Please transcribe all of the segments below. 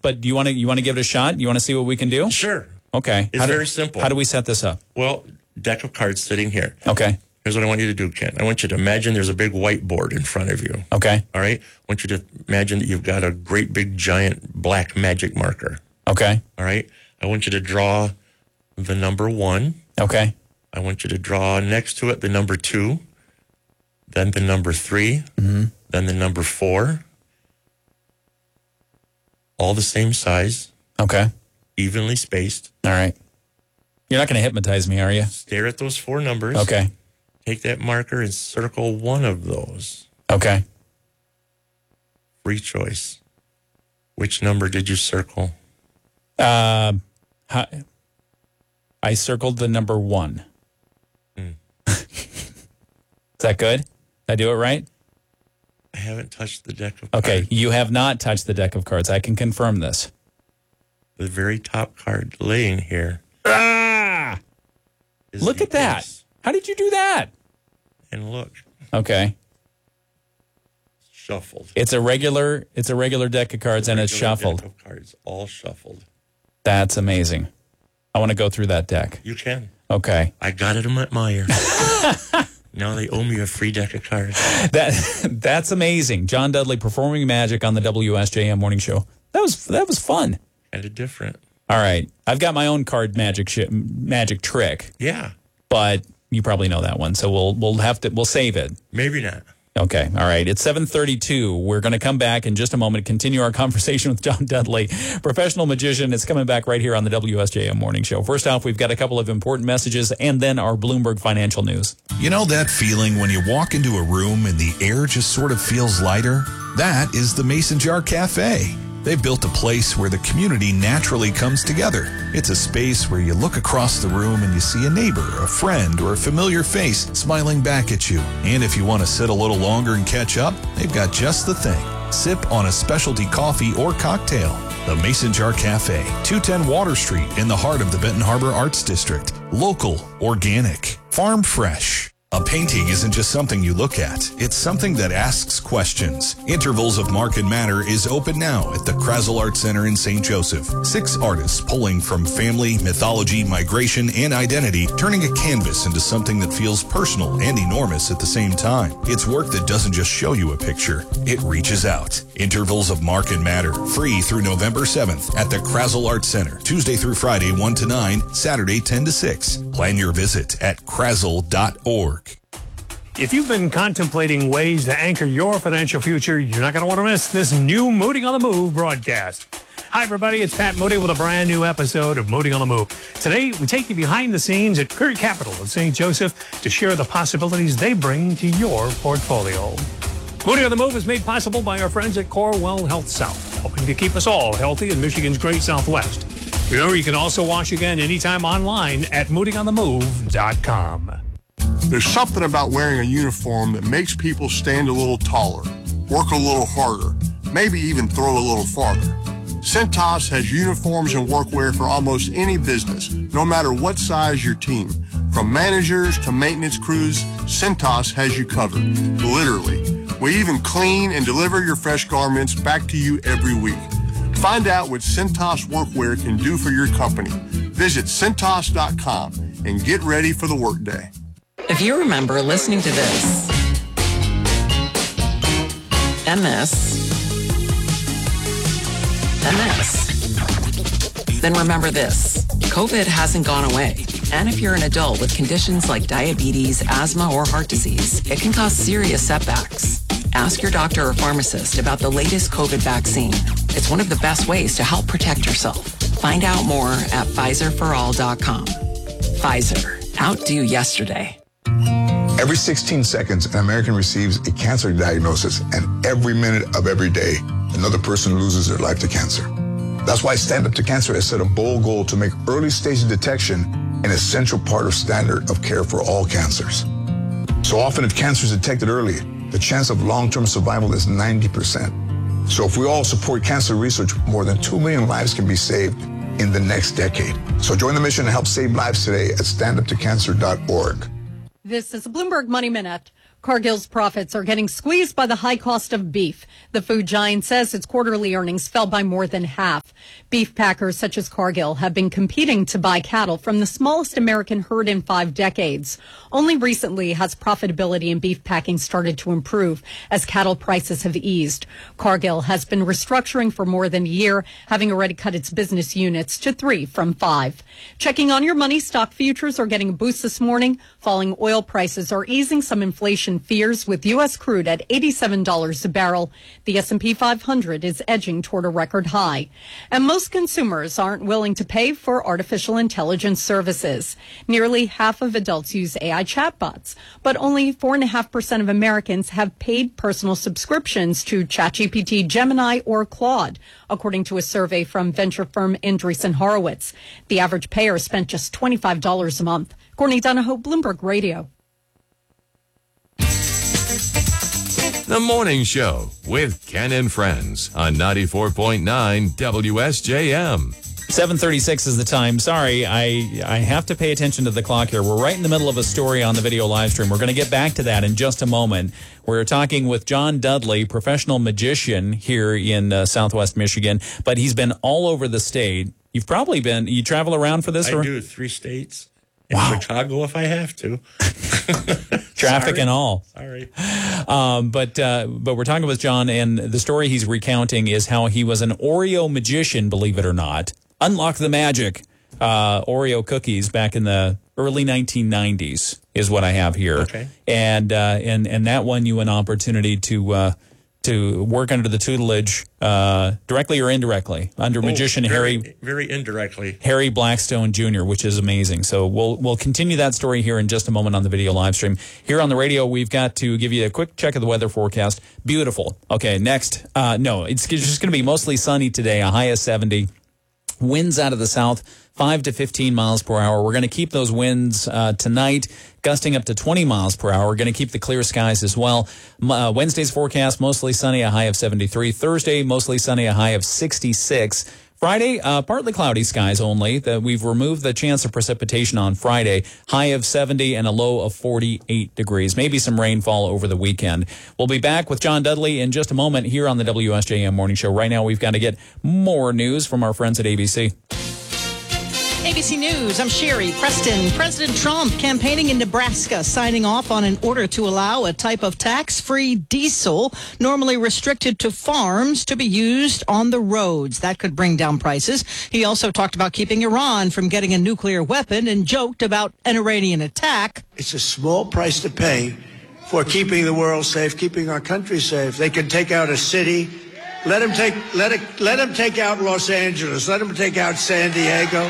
but do you want to give it a shot? You want to see what we can do? Sure. Okay. It's very simple. How do we set this up? Well, deck of cards sitting here. Okay. Here's what I want you to do, Ken. I want you to imagine there's a big whiteboard in front of you. Okay. All right? I want you to imagine that you've got a great big giant black magic marker. Okay. All right? I want you to draw the number 1. Okay. I want you to draw next to it the number 2, then the number 3, then the number 4. All the same size. Okay. Evenly spaced. All right. You're not going to hypnotize me, are you? Stare at those 4 numbers. Okay. Take that marker and circle one of those. Okay. Free choice. Which number did you circle? I circled the number 1. Is that good? Did I do it right? I haven't touched the deck of cards. Okay, you have not touched the deck of cards. I can confirm this. The very top card laying here. Look at that. Ace. How did you do that? And look. Okay. Shuffled. It's a regular deck of cards and it's shuffled. Deck of cards, all shuffled. That's amazing. I want to go through that deck. You can. Okay. I got it at Meyer. Now they owe me a free deck of cards. That's amazing. John Dudley performing magic on the WSJM morning show. That was fun. Kind of different. All right. I've got my own card magic trick. Yeah. But you probably know that one. So we'll save it. Maybe not. Okay. All right. It's 7:32. We're going to come back in just a moment to continue our conversation with John Dudley, professional magician. It's coming back right here on the WSJM Morning Show. First off, we've got a couple of important messages and then our Bloomberg financial news. You know that feeling when you walk into a room and the air just sort of feels lighter? That is the Mason Jar Cafe. They've built a place where the community naturally comes together. It's a space where you look across the room and you see a neighbor, a friend, or a familiar face smiling back at you. And if you want to sit a little longer and catch up, they've got just the thing. Sip on a specialty coffee or cocktail. The Mason Jar Cafe, 210 Water Street in the heart of the Benton Harbor Arts District. Local, organic, farm fresh. A painting isn't just something you look at. It's something that asks questions. Intervals of Mark and Matter is open now at the Krazel Art Center in St. Joseph. 6 artists pulling from family, mythology, migration, and identity, turning a canvas into something that feels personal and enormous at the same time. It's work that doesn't just show you a picture. It reaches out. Intervals of Mark and Matter, free through November 7th at the Krazel Art Center. Tuesday through Friday, 1 to 9, Saturday, 10 to 6. Plan your visit at krazel.org. If you've been contemplating ways to anchor your financial future, you're not going to want to miss this new Moody on the Move broadcast. Hi, everybody. It's Pat Moody with a brand new episode of Moody on the Move. Today, we take you behind the scenes at Curry Capital in St. Joseph to share the possibilities they bring to your portfolio. Moody on the Move is made possible by our friends at Corewell Health South, helping to keep us all healthy in Michigan's great Southwest. Remember, you can also watch again anytime online at moodyonthemove.com. There's something about wearing a uniform that makes people stand a little taller, work a little harder, maybe even throw a little farther. Cintas has uniforms and workwear for almost any business, no matter what size your team. From managers to maintenance crews, Cintas has you covered, literally. We even clean and deliver your fresh garments back to you every week. Find out what Cintas workwear can do for your company. Visit Cintas.com and get ready for the workday. If you remember listening to this, and this, and this, then remember this. COVID hasn't gone away. And if you're an adult with conditions like diabetes, asthma, or heart disease, it can cause serious setbacks. Ask your doctor or pharmacist about the latest COVID vaccine. It's one of the best ways to help protect yourself. Find out more at PfizerForAll.com. Pfizer, outdo yesterday. Every 16 seconds, an American receives a cancer diagnosis, and every minute of every day, another person loses their life to cancer. That's why Stand Up to Cancer has set a bold goal to make early stage detection an essential part of standard of care for all cancers. So often, if cancer is detected early, the chance of long-term survival is 90%. So if we all support cancer research, more than 2 million lives can be saved in the next decade. So join the mission to help save lives today at standuptocancer.org. This is a Bloomberg Money Minute. Cargill's profits are getting squeezed by the high cost of beef. The food giant says its quarterly earnings fell by more than half. Beef packers such as Cargill have been competing to buy cattle from the smallest American herd in 5 decades. Only recently has profitability in beef packing started to improve as cattle prices have eased. Cargill has been restructuring for more than a year, having already cut its business units to 3 from 5. Checking on your money, stock futures are getting a boost this morning. Falling oil prices are easing some inflation fears with U.S. crude at $87 a barrel. The S&P 500 is edging toward a record high. And most consumers aren't willing to pay for artificial intelligence services. Nearly half of adults use AI chatbots, but only 4.5% of Americans have paid personal subscriptions to ChatGPT, Gemini, or Claude, according to a survey from venture firm Andreessen Horowitz. The average payer spent just $25 a month. Courtney Donahoe, Bloomberg Radio. The Morning Show with Ken and Friends on 94.9 WSJM. 7:36 is the time. Sorry, I have to pay attention to the clock here. We're right in the middle of a story on the video live stream. We're going to get back to that in just a moment. We're talking with John Dudley, professional magician here in Southwest Michigan, but he's been all over the state. You've probably been, you travel around for this? I do 3 states. In Chicago if I have to. Traffic and all. Sorry. But we're talking with John, and the story he's recounting is how he was an Oreo magician, believe it or not. Unlock the magic. Oreo cookies back in the early 1990s is what I have here. Okay. And that won you an opportunity to work under the tutelage, directly or indirectly, under magician very indirectly. Harry Blackstone Jr., which is amazing. So we'll continue that story here in just a moment on the video live stream. Here on the radio, we've got to give you a quick check of the weather forecast. Beautiful. Okay, next. No, it's just going to be mostly sunny today, a high of 70. Winds out of the south, 5 to 15 miles per hour. We're going to keep those winds tonight, gusting up to 20 miles per hour. We're going to keep the clear skies as well. Wednesday's forecast, mostly sunny, a high of 73. Thursday, mostly sunny, a high of 66. Friday, partly cloudy skies only. We've removed the chance of precipitation on Friday. High of 70 and a low of 48 degrees. Maybe some rainfall over the weekend. We'll be back with John Dudley in just a moment here on the WSJM Morning Show. Right now, we've got to get more news from our friends at ABC. ABC News, I'm Sherry Preston. President Trump campaigning in Nebraska, signing off on an order to allow a type of tax-free diesel normally restricted to farms to be used on the roads. That could bring down prices. He also talked about keeping Iran from getting a nuclear weapon and joked about an Iranian attack. It's a small price to pay for keeping the world safe, keeping our country safe. They can take out a city. Let them take out Los Angeles. Let them take out San Diego.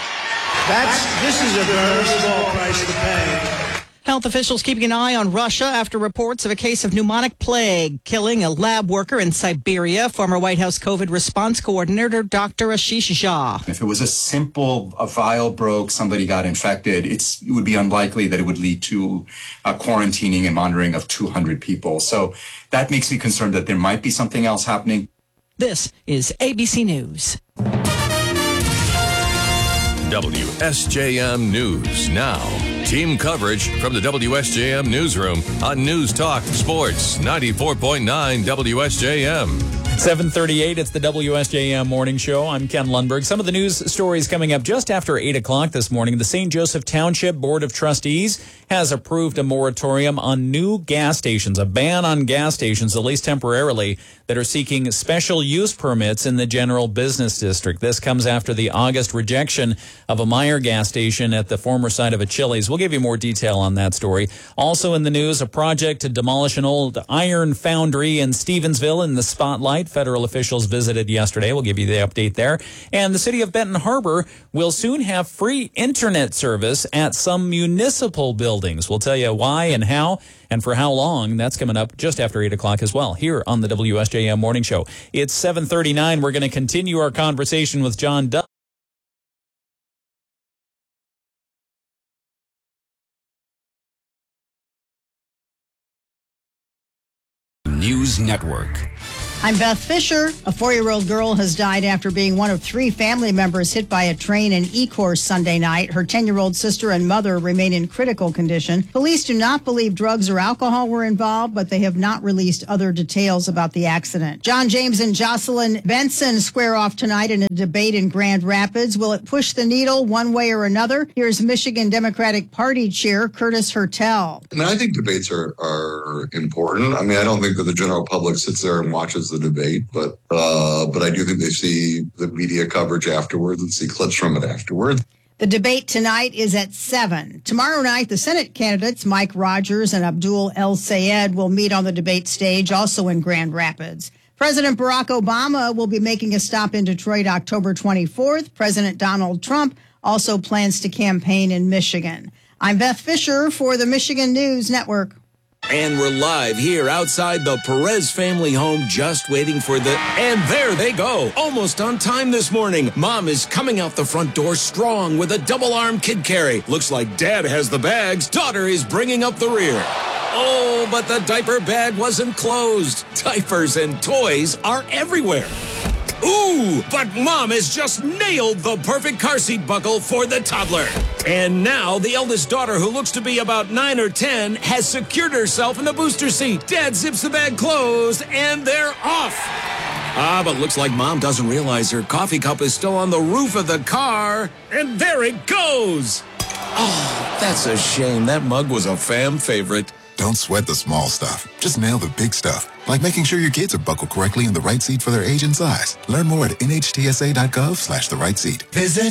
This is a very small price to pay. Health officials keeping an eye on Russia after reports of a case of pneumonic plague killing a lab worker in Siberia. Former White House COVID response coordinator Dr. Ashish Jha. If it was a vial broke, somebody got infected, it would be unlikely that it would lead to quarantining and monitoring of 200 people. So that makes me concerned that there might be something else happening. This is ABC News. WSJM News now. Team coverage from the WSJM Newsroom on News Talk Sports 94.9 WSJM. 7:38, it's the WSJM Morning Show. I'm Ken Lundberg. Some of the news stories coming up just after 8 o'clock this morning. The St. Joseph Township Board of Trustees has approved a moratorium on new gas stations, a ban on gas stations, at least temporarily, that are seeking special use permits in the general business district. This comes after the August rejection of a Meijer gas station at the former site of a Chili's. We'll give you more detail on that story. Also in the news, a project to demolish an old iron foundry in Stevensville in the spotlight. Federal officials visited yesterday. We'll give you the update there. And the city of Benton Harbor will soon have free internet service at some municipal buildings. We'll tell you why and how and for how long. That's coming up just after 8 o'clock as well here on the WSJM Morning Show. It's 7:39. We're going to continue our conversation with John Dudley. News Network. I'm Beth Fisher. A 4-year-old girl has died after being one of 3 family members hit by a train in Ecorse Sunday night. Her 10-year-old sister and mother remain in critical condition. Police do not believe drugs or alcohol were involved, but they have not released other details about the accident. John James and Jocelyn Benson square off tonight in a debate in Grand Rapids. Will it push the needle one way or another? Here's Michigan Democratic Party Chair Curtis Hertel. I mean, I think debates are important. I mean, I don't think that the general public sits there and watches the debate, but I do think they see the media coverage afterwards and see clips from it afterwards. The debate tonight is at 7. Tomorrow night, the Senate candidates Mike Rogers and Abdul El Sayed will meet on the debate stage, also in Grand Rapids. President Barack Obama will be making a stop in Detroit October 24th. President Donald Trump also plans to campaign in Michigan. I'm Beth Fisher for the Michigan News Network. And we're live here outside the Perez family home, just waiting for and there they go. Almost on time this morning. Mom is coming out the front door strong with a double-arm kid carry. Looks like Dad has the bags. Daughter is bringing up the rear. Oh, but the diaper bag wasn't closed. Diapers and toys are everywhere. Ooh, but Mom has just nailed the perfect car seat buckle for the toddler. And now the eldest daughter, who looks to be about 9 or 10, has secured herself in the booster seat. Dad zips the bag closed, and they're off. But looks like Mom doesn't realize her coffee cup is still on the roof of the car. And there it goes. Oh, that's a shame. That mug was a fam favorite. Don't sweat the small stuff. Just nail the big stuff, like making sure your kids are buckled correctly in the right seat for their age and size. Learn more at nhtsa.gov/the right seat. Visit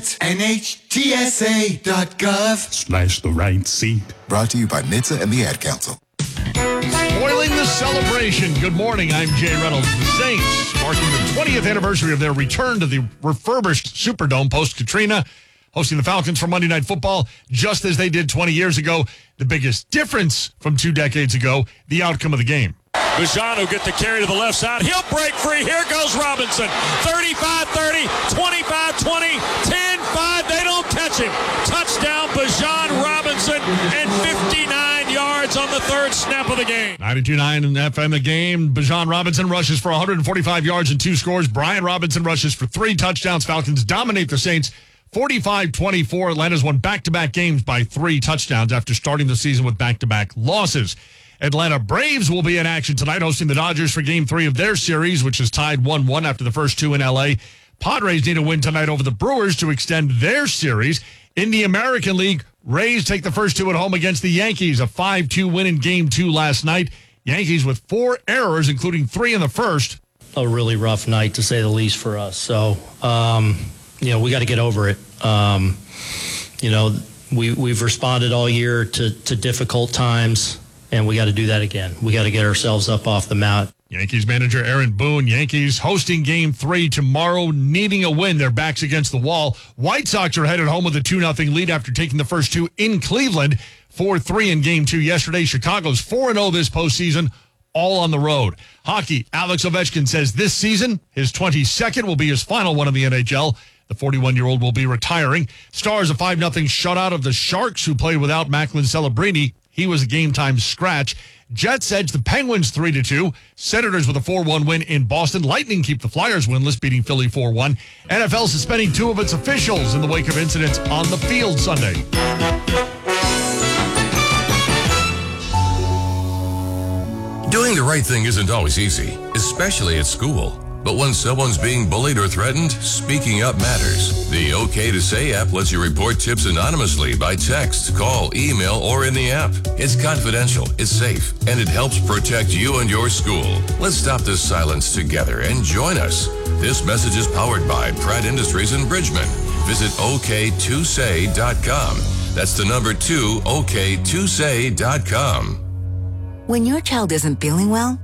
nhtsa.gov/the right seat. Brought to you by NHTSA and the Ad Council. Spoiling the celebration. Good morning. I'm Jay Reynolds. The Saints marking the 20th anniversary of their return to the refurbished Superdome post-Katrina, hosting the Falcons for Monday Night Football, just as they did 20 years ago. The biggest difference from 2 decades ago, the outcome of the game. Bijan will get the carry to the left side. He'll break free. Here goes Robinson. 35-30, 25-20, 10-5. They don't catch him. Touchdown, Bijan Robinson, and 59 yards on the 3rd snap of the game. 92.9 in FM the game. Bijan Robinson rushes for 145 yards and 2 scores. Brian Robinson rushes for 3 touchdowns. Falcons dominate the Saints 45-24. Atlanta's won back-to-back games by 3 touchdowns after starting the season with back-to-back losses. Atlanta Braves will be in action tonight, hosting the Dodgers for Game 3 of their series, which is tied 1-1 after the first 2 in L.A. Padres need a win tonight over the Brewers to extend their series. In the American League, Rays take the first 2 at home against the Yankees, a 5-2 win in Game 2 last night. Yankees with 4 errors, including 3 in the first. A really rough night, to say the least, for us. So, we got to get over it. We've responded all year to difficult times, and we got to do that again. We got to get ourselves up off the mat. Yankees manager Aaron Boone. Yankees hosting Game 3 tomorrow, needing a win. Their backs against the wall. White Sox are headed home with a 2-0 lead after taking the first 2 in Cleveland. 4-3 in Game 2 yesterday. Chicago's 4-0 this postseason, all on the road. Hockey, Alex Ovechkin says this season, his 22nd will be his final one in the NHL. The 41-year-old will be retiring. Stars a 5-0 shutout of the Sharks, who played without Macklin Celebrini. He was a game-time scratch. Jets edge the Penguins 3-2. Senators with a 4-1 win in Boston. Lightning keep the Flyers winless, beating Philly 4-1. NFL suspending 2 of its officials in the wake of incidents on the field Sunday. Doing the right thing isn't always easy, especially at school. But when someone's being bullied or threatened, speaking up matters. The OK to Say app lets you report tips anonymously by text, call, email, or in the app. It's confidential, it's safe, and it helps protect you and your school. Let's stop this silence together and join us. This message is powered by Pratt Industries in Bridgman. Visit OK2Say.com. That's the number 2, OK2Say.com. When your child isn't feeling well,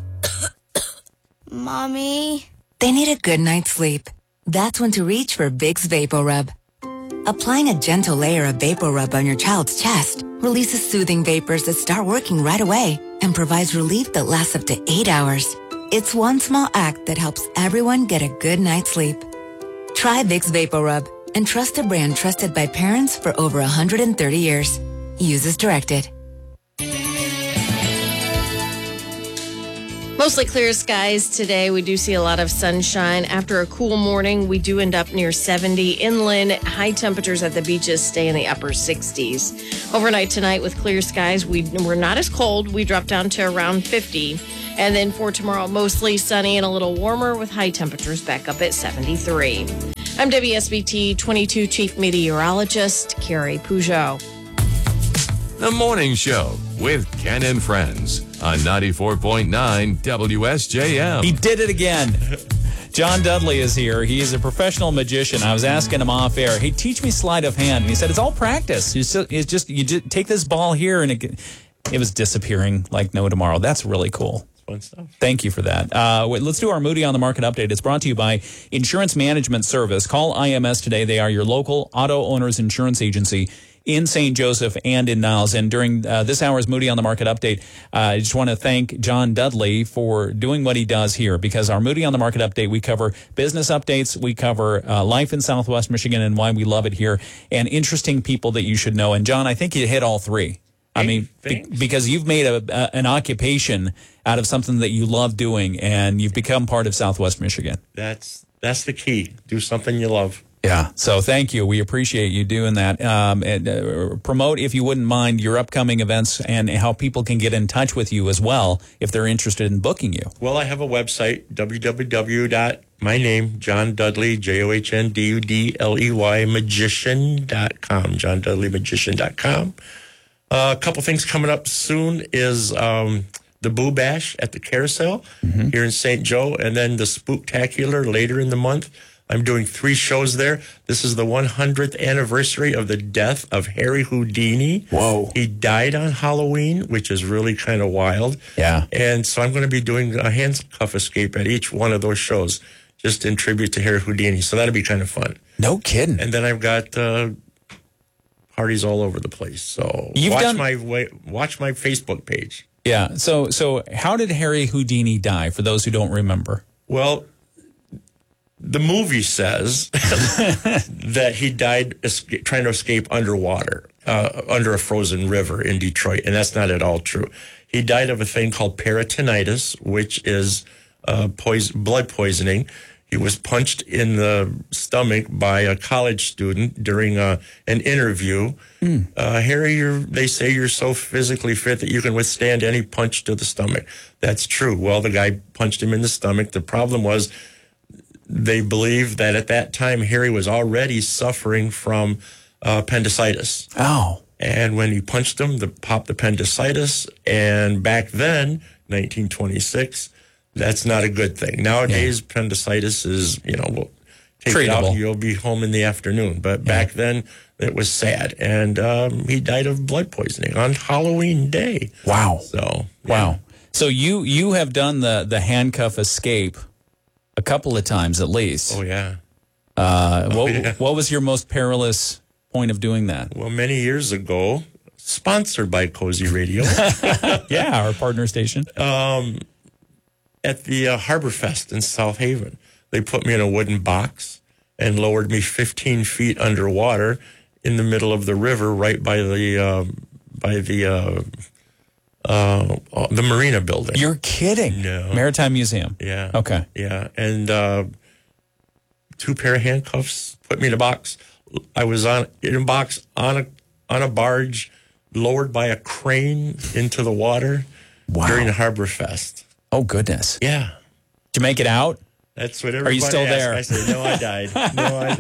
Mommy, they need a good night's sleep. That's when to reach for Vicks VapoRub. Applying a gentle layer of VapoRub on your child's chest releases soothing vapors that start working right away and provides relief that lasts up to 8 hours. It's one small act that helps everyone get a good night's sleep. Try Vicks VapoRub and trust a brand trusted by parents for over 130 years. Use as directed. Mostly clear skies today. We do see a lot of sunshine. After a cool morning, we do end up near 70. Inland, high temperatures at the beaches stay in the upper 60s. Overnight tonight with clear skies, we're not as cold. We drop down to around 50. And then for tomorrow, mostly sunny and a little warmer with high temperatures back up at 73. I'm WSBT 22 Chief Meteorologist Carrie Peugeot. The Morning Show with Ken and Friends on 94.9 WSJM. He did it again. John Dudley is here. He is a professional magician. I was asking him off air, hey, teach me sleight of hand. And he said, it's all practice. You just take this ball here, and it was disappearing like no tomorrow. That's really cool. Fun stuff. Thank you for that. Let's do our Moody on the Market update. It's brought to you by Insurance Management Service. Call IMS today. They are your local auto owners insurance agency in St. Joseph and in Niles. And during this hour's Moody on the Market update, I just want to thank John Dudley for doing what he does here, because our Moody on the Market update, we cover business updates, we cover life in Southwest Michigan and why we love it here, and interesting people that you should know. And John, I think you hit all three. I mean, because you've made an occupation out of something that you love doing, and you've become part of Southwest Michigan. That's the key. Do something you love. Yeah. So thank you. We appreciate you doing that. And promote, if you wouldn't mind, your upcoming events and how people can get in touch with you as well if they're interested in booking you. Well, I have a website, my name, John Dudley, JOHNDUDLEY, magician.com, johndudleymagician.com. A couple things coming up soon is the Boo Bash at the Carousel here in St. Joe, and then the Spooktacular later in the month. I'm doing 3 shows there. This is the 100th anniversary of the death of Harry Houdini. Whoa. He died on Halloween, which is really kind of wild. Yeah. And so I'm going to be doing a handcuff escape at each one of those shows, just in tribute to Harry Houdini. So that'll be kind of fun. No kidding. And then I've got parties all over the place. So watch my Facebook page. Yeah. So how did Harry Houdini die, for those who don't remember? Well, the movie says that he died trying to escape underwater, under a frozen river in Detroit, and that's not at all true. He died of a thing called peritonitis, which is blood poisoning. He was punched in the stomach by a college student during an interview. Harry, they say you're so physically fit that you can withstand any punch to the stomach. That's true. Well, the guy punched him in the stomach. The problem was, they believe that at that time, Harry was already suffering from appendicitis. Oh. And when he punched him, popped appendicitis. And back then, 1926, that's not a good thing. Nowadays, appendicitis is, we'll take it out and you'll be home in the afternoon. But back then, it was sad. And he died of blood poisoning on Halloween Day. Wow. So, wow. So you have done the handcuff escape a couple of times at least. Oh, yeah. What was your most perilous point of doing that? Well, many years ago, sponsored by Cozy Radio. Yeah, our partner station. At the Harbor Fest in South Haven, they put me in a wooden box and lowered me 15 feet underwater in the middle of the river, right by the Marina building. You're kidding? No. Maritime Museum. Yeah. Okay. Yeah. And 2 pair of handcuffs, put me in a box. I was in a box on a barge, lowered by a crane into the water during the Harbor Fest. Oh, goodness. Yeah. Did you make it out? That's what everybody Are you still asked. there? I said, no, I died. No, I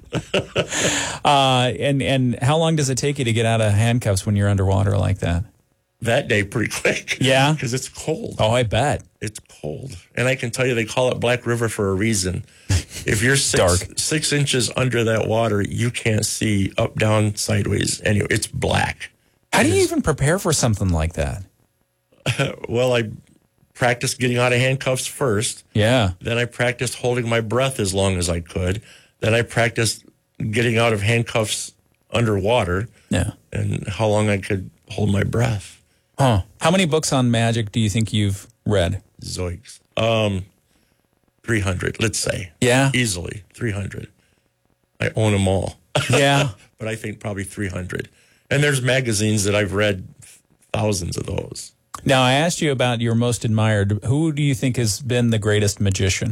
died. And how long does it take you to get out of handcuffs when you're underwater like that? That day, pretty quick. Yeah? Because it's cold. Oh, I bet. It's cold. And I can tell you, they call it Black River for a reason. If you're 6 inches under that water, you can't see up, down, sideways. Anyway, it's black. How do you even prepare for something like that? Well, I practiced getting out of handcuffs first. Yeah. Then I practiced holding my breath as long as I could. Then I practiced getting out of handcuffs underwater. Yeah. And how long I could hold my breath. Huh. How many books on magic do you think you've read? Zoiks. 300, let's say. Yeah. Easily 300. I own them all. Yeah. But I think probably 300. And there's magazines that I've read thousands of those. Now, I asked you about your most admired. Who do you think has been the greatest magician?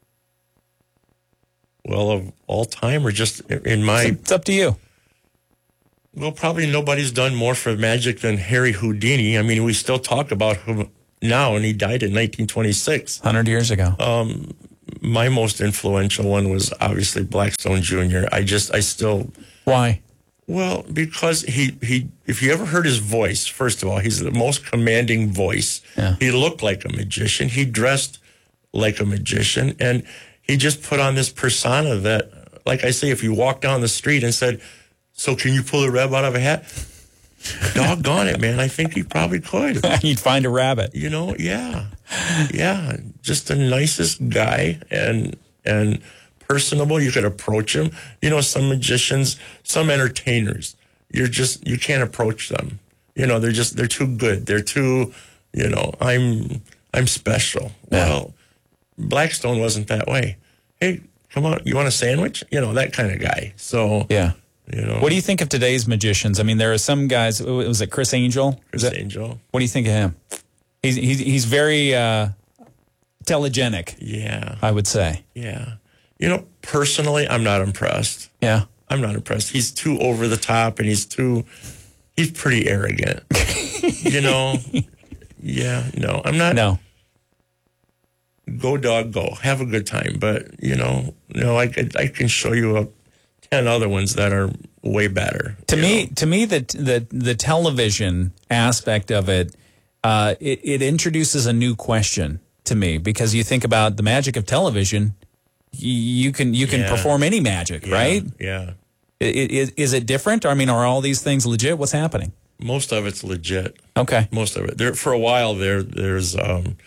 Well, of all time, or just in my... It's up to you. Well, probably nobody's done more for magic than Harry Houdini. I mean, we still talk about him now, and he died in 1926. 100 years ago. My most influential one was obviously Blackstone Jr. I still... Why? Well, because he if you ever heard his voice, first of all, he's the most commanding voice. Yeah. He looked like a magician. He dressed like a magician. And he just put on this persona that, like I say, if you walk down the street and said, "So can you pull a rabbit out of a hat?" Doggone it, man. I think he probably could. He'd find a rabbit. You know, yeah. Yeah. Just the nicest guy and personable. You could approach him. You know, some magicians, some entertainers, you can't approach them. You know, they're too good. They're too, you know, I'm special. Yeah. Well, Blackstone wasn't that way. Hey, come on, you want a sandwich? You know, that kind of guy. So, yeah. You know. What do you think of today's magicians? I mean, there are some guys, was it Chris Angel? Angel. What do you think of him? He's very telegenic. Yeah. I would say. Yeah. You know, personally, I'm not impressed. Yeah. I'm not impressed. He's too over the top, and he's pretty arrogant. You know? Yeah, no, I'm not. No. Go, dog, go. Have a good time. But, you know, I can show you 10 other ones that are way better. To me, the television aspect of it, it introduces a new question to me, because you think about the magic of television. You can perform any magic, right? Yeah. Is it different? I mean, are all these things legit? What's happening? Most of it's legit. Okay. Most of it. For a while there's and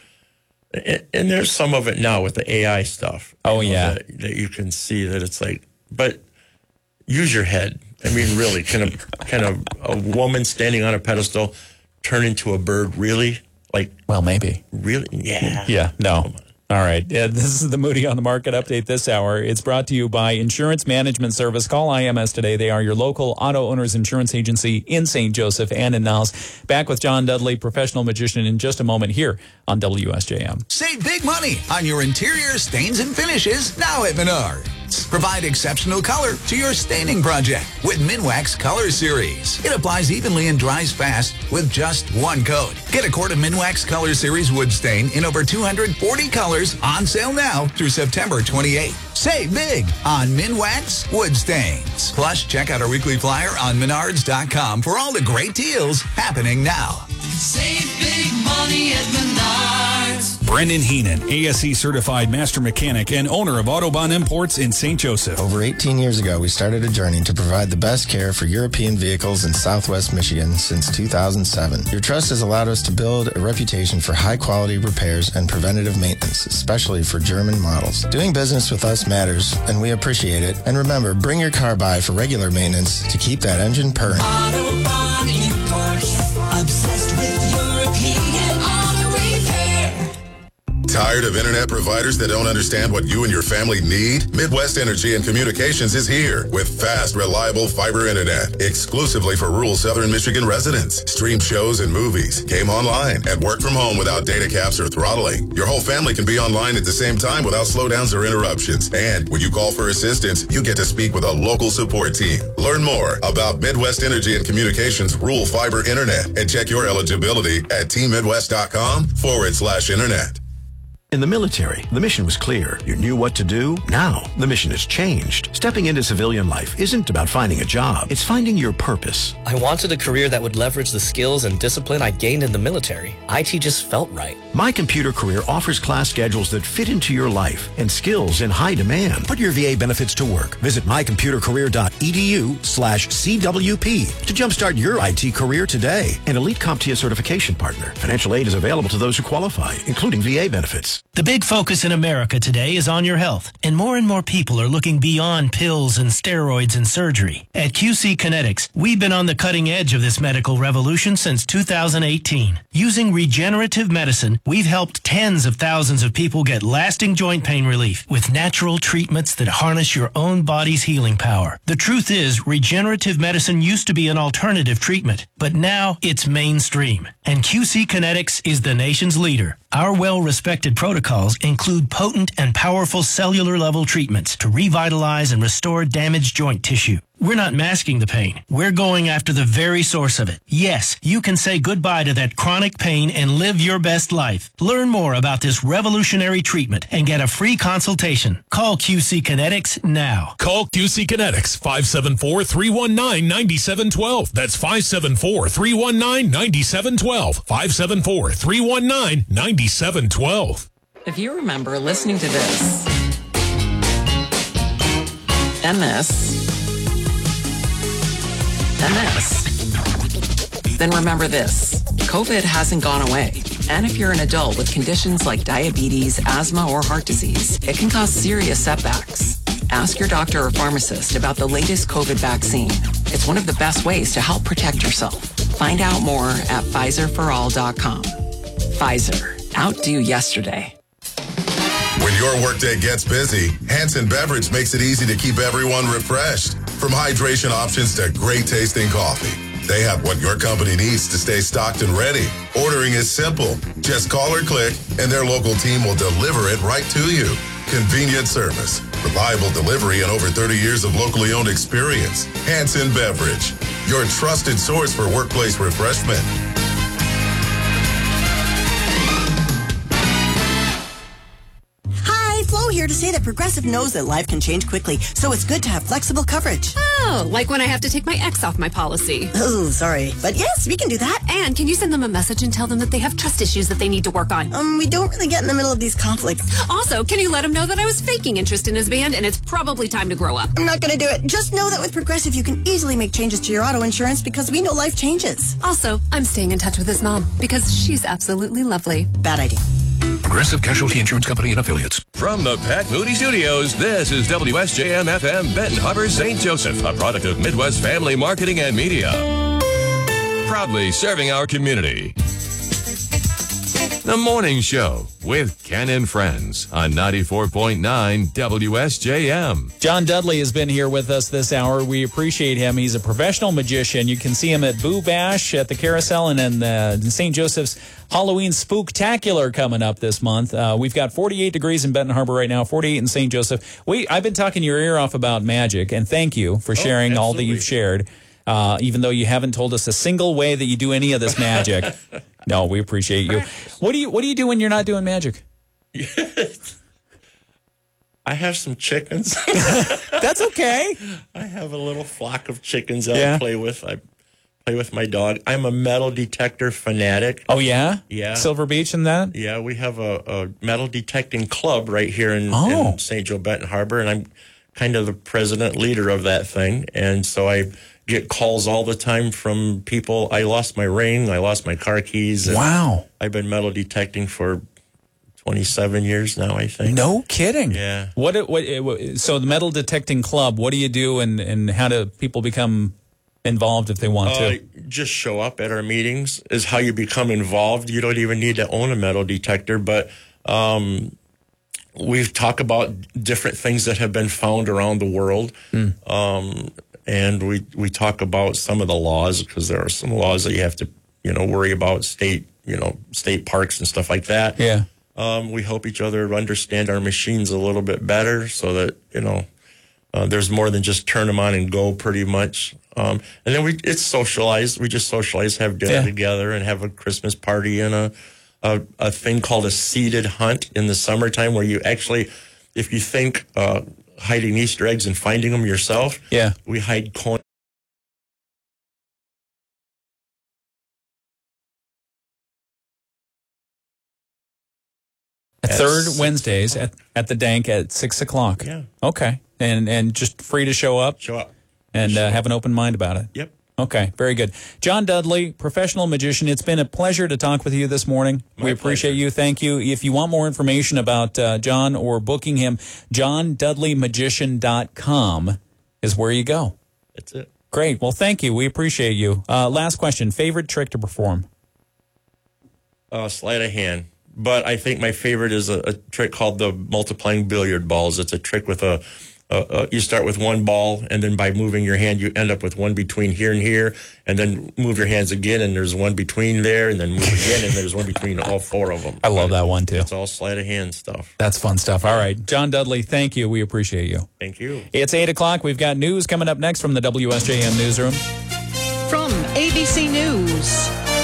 there's some of it now with the AI stuff. Oh, yeah. That you can see that it's like, but use your head. I mean, really, can a woman standing on a pedestal turn into a bird? Really? Like, well, maybe. Really? Yeah. Yeah. No. All right. This is the Moody on the Market update this hour. It's brought to you by Insurance Management Service. Call IMS today. They are your local auto owners insurance agency in St. Joseph and in Niles. Back with John Dudley, professional magician, in just a moment here on WSJM. Save big money on your interior stains and finishes now at Menards. Provide exceptional color to your staining project with Minwax Color Series. It applies evenly and dries fast with just one coat. Get a quart of Minwax Color Series wood stain in over 240 colors on sale now through September 28th. Save big on Minwax wood stains. Plus, check out our weekly flyer on Menards.com for all the great deals happening now. Save big money at Menards. Brendan Heenan, ASE certified master mechanic and owner of Autobahn Imports in St. Joseph. Over 18 years ago, we started a journey to provide the best care for European vehicles in Southwest Michigan since 2007. Your trust has allowed us to build a reputation for high-quality repairs and preventative maintenance, especially for German models. Doing business with us matters, and we appreciate it. And remember, bring your car by for regular maintenance to keep that engine purring. Autobahn Imports, obsessed with European auto repair. Tired of internet providers that don't understand what you and your family need? Midwest Energy and Communications is here with fast, reliable fiber internet exclusively for rural southern Michigan residents. Stream shows and movies, game online, and work from home without data caps or throttling. Your whole family can be online at the same time without slowdowns or interruptions. And when you call for assistance, you get to speak with a local support team. Learn more about Midwest Energy and Communications rural fiber internet and check your eligibility at teammidwest.com/internet. In the military, the mission was clear. You knew what to do. Now, the mission has changed. Stepping into civilian life isn't about finding a job. It's finding your purpose. I wanted a career that would leverage the skills and discipline I gained in the military. IT just felt right. My Computer Career offers class schedules that fit into your life and skills in high demand. Put your VA benefits to work. Visit mycomputercareer.edu/CWP to jumpstart your IT career today. An elite CompTIA certification partner. Financial aid is available to those who qualify, including VA benefits. Kinetics. The big focus in America today is on your health, and more people are looking beyond pills and steroids and surgery. At QC Kinetics, we've been on the cutting edge of this medical revolution since 2018. Using regenerative medicine, we've helped tens of thousands of people get lasting joint pain relief with natural treatments that harness your own body's healing power. The truth is, regenerative medicine used to be an alternative treatment, but now it's mainstream. And QC Kinetics is the nation's leader. Our well-respected protocols include potent and powerful cellular-level treatments to revitalize and restore damaged joint tissue. We're not masking the pain. We're going after the very source of it. Yes, you can say goodbye to that chronic pain and live your best life. Learn more about this revolutionary treatment and get a free consultation. Call QC Kinetics now. Call QC Kinetics, 574-319-9712. That's 574-319-9712. 574-319-9712. If you remember listening to this and this, then remember this. COVID hasn't gone away. And if you're an adult with conditions like diabetes, asthma, or heart disease, it can cause serious setbacks. Ask your doctor or pharmacist about the latest COVID vaccine. It's one of the best ways to help protect yourself. Find out more at PfizerForAll.com. Pfizer. Outdo yesterday. When your workday gets busy, Hanson Beverage makes it easy to keep everyone refreshed. From hydration options to great tasting coffee, they have what your company needs to stay stocked and ready. Ordering is simple. Just call or click, and their local team will deliver it right to you. Convenient service, reliable delivery, and over 30 years of locally owned experience. Hanson Beverage, your trusted source for workplace refreshment. Flo here to say that Progressive knows that life can change quickly, so it's good to have flexible coverage. Oh, like when I have to take my ex off my policy. Oh, sorry. But yes, we can do that. And can you send them a message and tell them that they have trust issues that they need to work on? We don't really get in the middle of these conflicts. Also, can you let him know that I was faking interest in his band and it's probably time to grow up? I'm not going to do it. Just know that with Progressive, you can easily make changes to your auto insurance because we know life changes. Also, I'm staying in touch with his mom because she's absolutely lovely. Bad idea. Progressive Casualty Insurance Company and Affiliates. From the Pat Moody Studios, this is WSJM-FM Benton Harbor, St. Joseph, a product of Midwest Family Marketing and Media. Proudly serving our community. The Morning Show with Ken and Friends on 94.9 WSJM. John Dudley has been here with us this hour. We appreciate him. He's a professional magician. You can see him at Boo Bash at the Carousel and then the St. Joseph's Halloween Spooktacular coming up this month. We've got 48 degrees in Benton Harbor right now, 48 in St. Joseph. I've been talking your ear off about magic, and thank you for sharing all that you've shared, even though you haven't told us a single way that you do any of this magic. No, we appreciate you. What do you do when you're not doing magic? I have some chickens. That's okay. I have a little flock of chickens that I play with. I play with my dog. I'm a metal detector fanatic. Oh, yeah? Yeah. Silver Beach and that? Yeah, we have a metal detecting club right here in St. Joe Benton Harbor, and I'm kind of the president leader of that thing. And so I get calls all the time from people. I lost my ring. I lost my car keys. Wow. I've been metal detecting for 27 years now, I think. No kidding. Yeah. So the metal detecting club, what do you do and how do people become involved if they want to? Just show up at our meetings is how you become involved. You don't even need to own a metal detector, but we've talked about different things that have been found around the world. And we talk about some of the laws because there are some laws that you have to, worry about state parks and stuff like that. Yeah. We help each other understand our machines a little bit better so that, there's more than just turn them on and go pretty much. And then it's socialized. We just socialize, have dinner together and have a Christmas party and a thing called a seeded hunt in the summertime where you actually, if you think, hiding Easter eggs and finding them yourself. Yeah. We hide coins. Third Wednesdays at the Dank at 6 o'clock. Yeah. Okay. And just free to show up. Show up. And have an open mind about it. Yep. Okay, very good. John Dudley, professional magician. It's been a pleasure to talk with you this morning. We appreciate you. Thank you. If you want more information about John or booking him, JohnDudleyMagician.com is where you go. That's it. Great. Well, thank you. We appreciate you. Last question. Favorite trick to perform? Sleight of hand. But I think my favorite is a trick called the multiplying billiard balls. It's a trick with you start with one ball, and then by moving your hand, you end up with one between here and here, and then move your hands again, and there's one between there, and then move again, and there's one between all four of them. I love that one, too. It's all sleight of hand stuff. That's fun stuff. All right. John Dudley, thank you. We appreciate you. Thank you. It's 8 o'clock. We've got news coming up next from the WSJM Newsroom. From ABC News,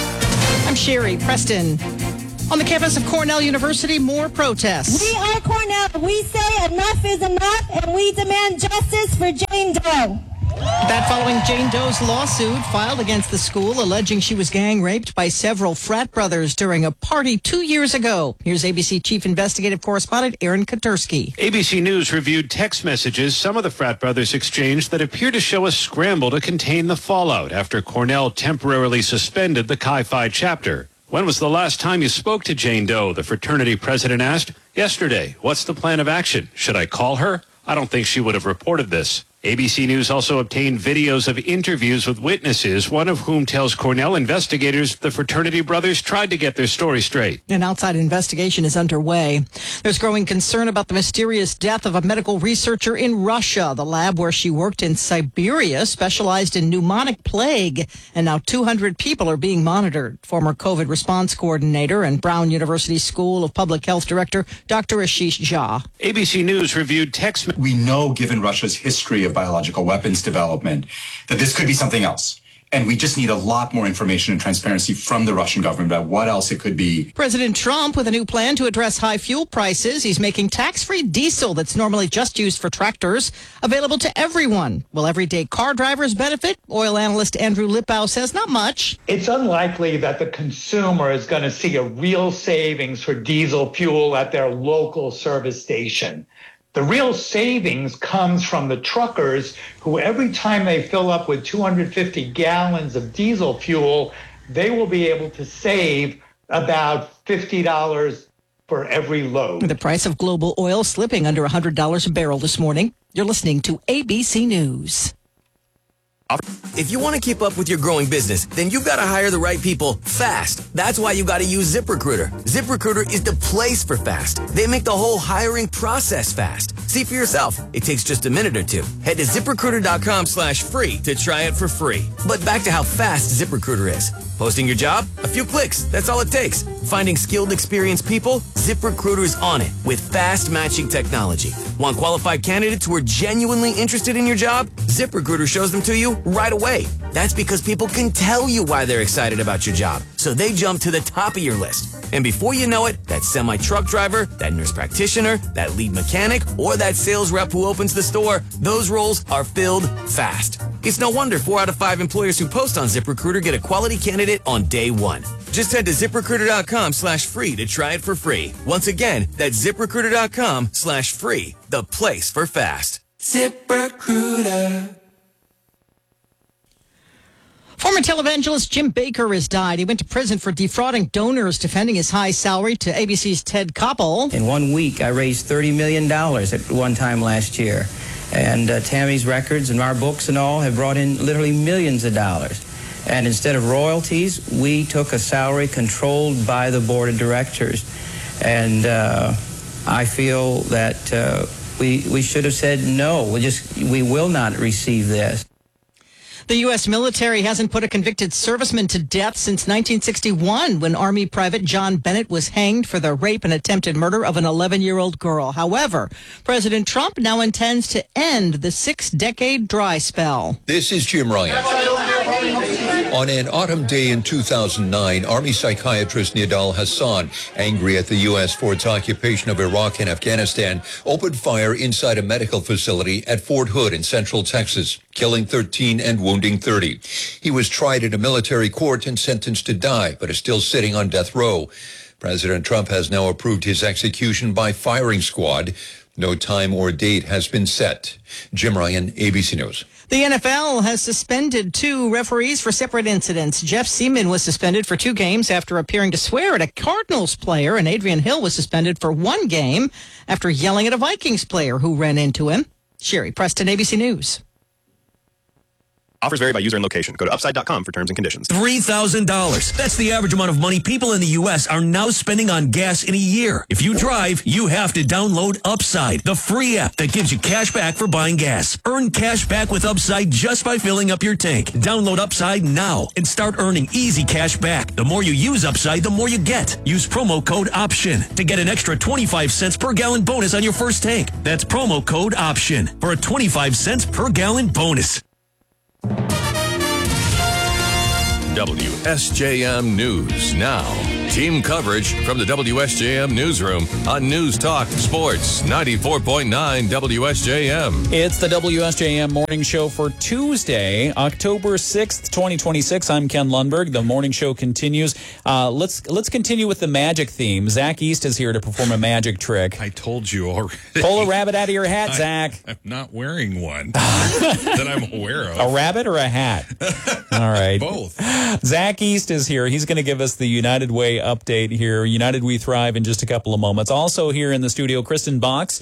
I'm Sherry Preston. On the campus of Cornell University, more protests. We are Cornell. We say enough is enough, and we demand justice for Jane Doe. That following Jane Doe's lawsuit filed against the school, alleging she was gang raped by several frat brothers during a party 2 years ago. Here's ABC Chief Investigative Correspondent Aaron Katursky. ABC News reviewed text messages some of the frat brothers exchanged that appear to show a scramble to contain the fallout after Cornell temporarily suspended the Chi Phi chapter. When was the last time you spoke to Jane Doe? The fraternity president asked. Yesterday. What's the plan of action? Should I call her? I don't think she would have reported this. ABC News also obtained videos of interviews with witnesses, one of whom tells Cornell investigators the fraternity brothers tried to get their story straight. An outside investigation is underway. There's growing concern about the mysterious death of a medical researcher in Russia. The lab where she worked in Siberia specialized in pneumonic plague, and now 200 people are being monitored. Former COVID response coordinator and Brown University School of Public Health director, Dr. Ashish Jha. ABC News reviewed text. We know, given Russia's history of biological weapons development, that this could be something else. And we just need a lot more information and transparency from the Russian government about what else it could be. President Trump with a new plan to address high fuel prices. He's making tax-free diesel that's normally just used for tractors available to everyone. Will everyday car drivers benefit? Oil analyst Andrew Lipow says not much. It's unlikely that the consumer is going to see a real savings for diesel fuel at their local service station. The real savings comes from the truckers who every time they fill up with 250 gallons of diesel fuel, they will be able to save about $50 for every load. The price of global oil slipping under $100 a barrel this morning. You're listening to ABC News. If you want to keep up with your growing business, then you've got to hire the right people fast. That's why you got to use ZipRecruiter. ZipRecruiter is the place for fast. They make the whole hiring process fast. See for yourself. It takes just a minute or two. Head to ZipRecruiter.com/free to try it for free. But back to how fast ZipRecruiter is. Posting your job? A few clicks. That's all it takes. Finding skilled, experienced people? ZipRecruiter is on it with fast matching technology. Want qualified candidates who are genuinely interested in your job? ZipRecruiter shows them to you right away. That's because people can tell you why they're excited about your job, so they jump to the top of your list. And before you know it, that semi-truck driver, that nurse practitioner, that lead mechanic, or that sales rep who opens the store, those roles are filled fast. It's no wonder 4 out of 5 employers who post on ZipRecruiter get a quality candidate on day one. Just head to ZipRecruiter.com/free to try it for free. Once again, that's ZipRecruiter.com/free, the place for fast. ZipRecruiter. Former televangelist Jim Baker has died. He went to prison for defrauding donors, defending his high salary to ABC's Ted Koppel. In 1 week, I raised $30 million at one time last year. And Tammy's records and our books and all have brought in literally millions of dollars. And instead of royalties, we took a salary controlled by the board of directors. And I feel that we should have said no. We will not receive this. The U.S. military hasn't put a convicted serviceman to death since 1961, when Army Private John Bennett was hanged for the rape and attempted murder of an 11-year-old girl. However, President Trump now intends to end the 6-decade dry spell. This is Jim Ryan. On an autumn day in 2009, Army psychiatrist Nidal Hassan, angry at the U.S. for its occupation of Iraq and Afghanistan, opened fire inside a medical facility at Fort Hood in central Texas, killing 13 and wounding 30. He was tried in a military court and sentenced to die, but is still sitting on death row. President Trump has now approved his execution by firing squad. No time or date has been set. Jim Ryan, ABC News. The NFL has suspended 2 referees for separate incidents. Jeff Seaman was suspended for 2 games after appearing to swear at a Cardinals player, and Adrian Hill was suspended for 1 game after yelling at a Vikings player who ran into him. Sherry Preston, ABC News. Offers vary by user and location. Go to upside.com for terms and conditions. $3,000. That's the average amount of money people in the U.S. are now spending on gas in a year. If you drive, you have to download Upside, the free app that gives you cash back for buying gas. Earn cash back with Upside just by filling up your tank. Download Upside now and start earning easy cash back. The more you use Upside, the more you get. Use promo code OPTION to get an extra 25 cents per gallon bonus on your first tank. That's promo code OPTION for a 25 cents per gallon bonus. WSJM News now. Team coverage from the WSJM Newsroom on News Talk Sports 94.9 WSJM. It's the WSJM Morning Show for Tuesday, October 6th, 2026. I'm Ken Lundberg. The morning show continues. Let's continue with the magic theme. Zach East is here to perform a magic trick. I told you already. Pull a rabbit out of your hat, Zach. I'm not wearing one that I'm aware of. A rabbit or a hat? All right. Both. Zach East is here. He's going to give us the United Way update here. United We Thrive in just a couple of moments. Also here in the studio, Kristen Box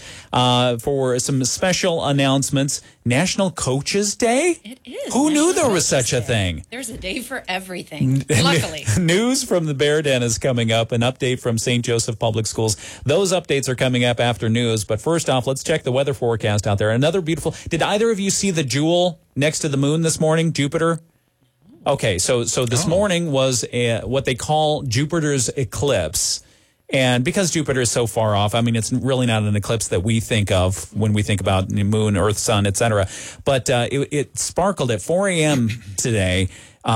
for some special announcements. National Coaches Day? It is. Who knew there was such a thing? There's a day for everything, luckily. News from the Bear Den is coming up, an update from St. Joseph Public Schools. Those updates are coming up after news. But first off, let's check the weather forecast out there. Another beautiful... Did either of you see the jewel next to the moon this morning, Jupiter? Okay, so this morning was what they call Jupiter's eclipse. And because Jupiter is so far off, I mean, it's really not an eclipse that we think of when we think about the moon, Earth, sun, etc. But it sparkled at 4 a.m. today.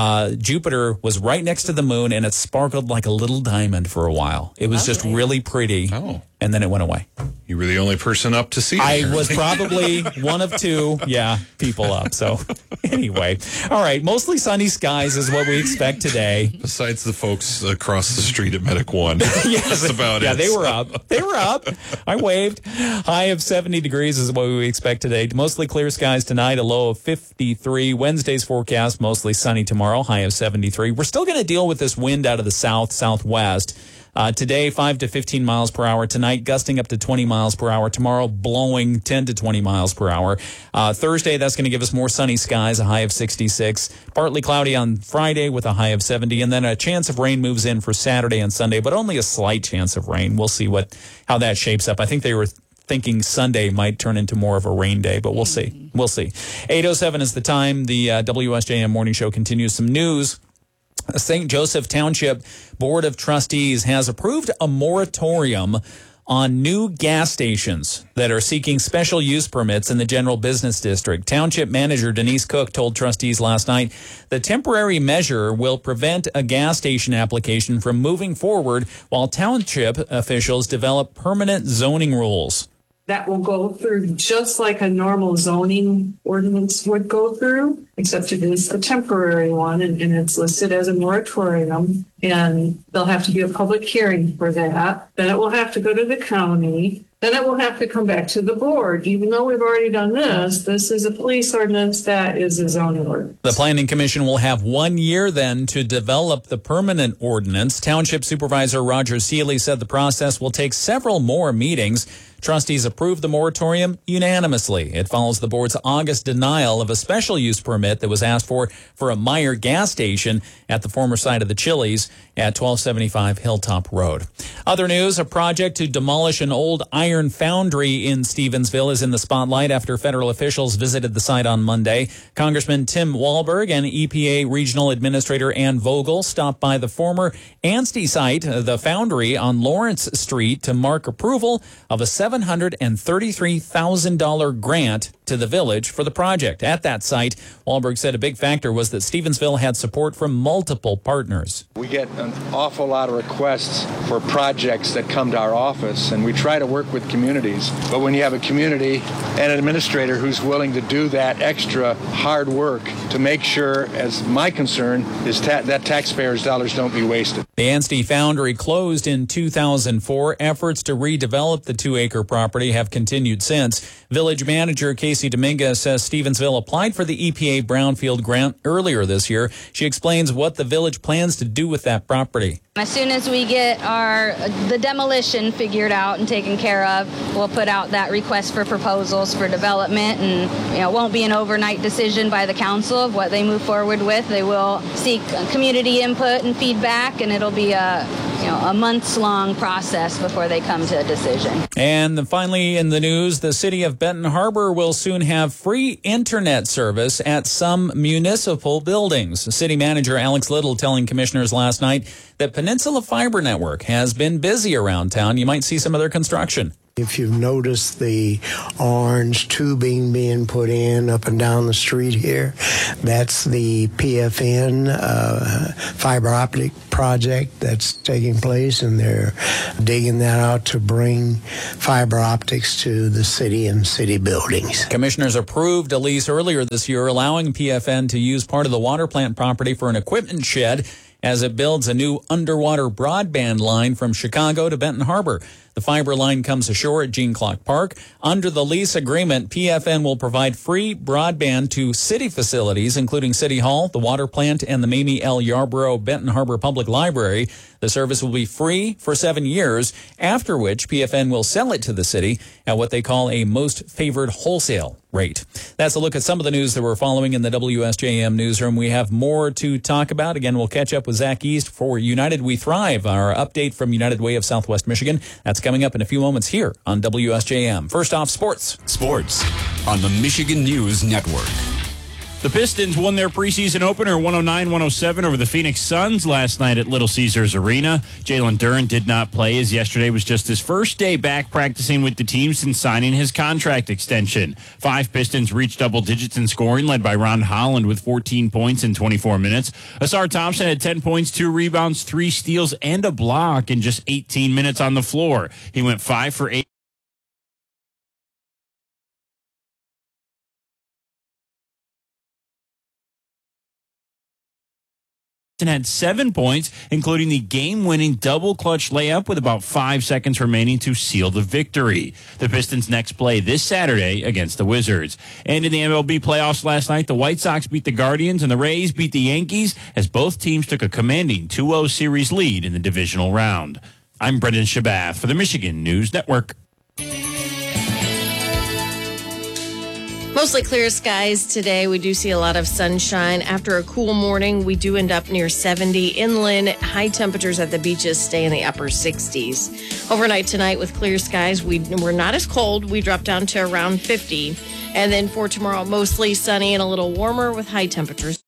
Jupiter was right next to the moon, and it sparkled like a little diamond for a while. It was just really pretty, and then it went away. You were the only person up to see it. I was probably one of 2, people up. So anyway, all right, mostly sunny skies is what we expect today. Besides the folks across the street at Medic One. Yes, that's about it. Yeah, they were up. They were up. I waved. High of 70 degrees is what we expect today. Mostly clear skies tonight, a low of 53. Wednesday's forecast, mostly sunny tomorrow, high of 73. We're still going to deal with this wind out of the southwest. Today, 5 to 15 miles per hour. Tonight, gusting up to 20 miles per hour. Tomorrow, blowing 10 to 20 miles per hour. Thursday, that's going to give us more sunny skies, a high of 66. Partly cloudy on Friday with a high of 70. And then a chance of rain moves in for Saturday and Sunday, but only a slight chance of rain. We'll see how that shapes up. I think they were thinking Sunday might turn into more of a rain day, but we'll see. We'll see. 8:07 is the time. The WSJM Morning Show continues. Some news. St. Joseph Township Board of Trustees has approved a moratorium on new gas stations that are seeking special use permits in the general business district. Township Manager Denise Cook told trustees last night the temporary measure will prevent a gas station application from moving forward while township officials develop permanent zoning rules. That will go through just like a normal zoning ordinance would go through, except it is a temporary one, and it's listed as a moratorium, and there'll have to be a public hearing for that. Then it will have to go to the county. Then it will have to come back to the board. Even though we've already done this is a police ordinance, that is a zoning ordinance. The Planning Commission will have 1 year then to develop the permanent ordinance. Township Supervisor Roger Seeley said the process will take several more meetings. Trustees approved the moratorium unanimously. It follows the board's August denial of a special use permit that was asked for a Meyer gas station at the former site of the Chili's at 1275 Hilltop Road. Other news, a project to demolish an old iron foundry in Stevensville is in the spotlight after federal officials visited the site on Monday. Congressman Tim Walberg and EPA Regional Administrator Ann Vogel stopped by the former Anstey site, the foundry on Lawrence Street, to mark approval of a $733,000 grant to the village for the project. At that site, Walberg said a big factor was that Stevensville had support from multiple partners. We get get an awful lot of requests for projects that come to our office, and we try to work with communities. But when you have a community and an administrator who's willing to do that extra hard work to make sure, as my concern, is that taxpayers' dollars don't be wasted. The Anstey Foundry closed in 2004. Efforts to redevelop the 2-acre property have continued since. Village manager Casey Dominguez says Stevensville applied for the EPA Brownfield grant earlier this year. She explains what the village plans to do with that property. As soon as we get the demolition figured out and taken care of, we'll put out that request for proposals for development, and it won't be an overnight decision by the council of what they move forward with. They will seek community input and feedback, and it'll be a months-long process before they come to a decision. And finally in the news, the city of Benton Harbor will soon have free internet service at some municipal buildings. City manager Alex Little telling commissioners last night that Peninsula Fiber Network has been busy around town. You might see some of their construction. If you've noticed the orange tubing being put in up and down the street here, that's the PFN fiber optic project that's taking place, and they're digging that out to bring fiber optics to the city and city buildings. Commissioners approved a lease earlier this year allowing PFN to use part of the water plant property for an equipment shed as it builds a new underwater broadband line from Chicago to Benton Harbor. The fiber line comes ashore at Gene Clark Park. Under the lease agreement, PFN will provide free broadband to city facilities, including City Hall, the water plant, and the Mamie L. Yarborough Benton Harbor Public Library. The service will be free for 7 years, after which PFN will sell it to the city at what they call a most favored wholesale rate. That's a look at some of the news that we're following in the WSJM newsroom. We have more to talk about. Again, we'll catch up with Zach East for United We Thrive, our update from United Way of Southwest Michigan. That's coming up in a few moments here on WSJM. First off, sports. Sports on the Michigan News Network. The Pistons won their preseason opener 109-107 over the Phoenix Suns last night at Little Caesars Arena. Jalen Duren did not play, as yesterday was just his first day back practicing with the team since signing his contract extension. 5 Pistons reached double digits in scoring, led by Ron Holland with 14 points in 24 minutes. Asar Thompson had 10 points, 2 rebounds, 3 steals, and a block in just 18 minutes on the floor. He went 5 for 8. And had 7 points, including the game-winning double-clutch layup with about 5 seconds remaining to seal the victory. The Pistons next play this Saturday against the Wizards. And in the MLB playoffs last night, the White Sox beat the Guardians and the Rays beat the Yankees as both teams took a commanding 2-0 series lead in the divisional round. I'm Brendan Shabath for the Michigan News Network. Mostly clear skies today. We do see a lot of sunshine. After a cool morning, we do end up near 70 inland. High temperatures at the beaches stay in the upper 60s. Overnight tonight with clear skies, we're not as cold. We drop down to around 50. And then for tomorrow, mostly sunny and a little warmer with high temperatures.